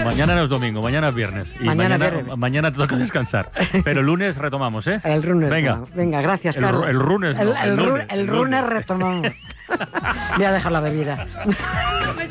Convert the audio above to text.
mañana no es domingo, mañana es viernes. Y mañana te toca descansar. Pero el lunes retomamos, ¿eh? El lunes. Venga, gracias, Carlos. El lunes no. El lunes retomamos. Voy a dejar la bebida.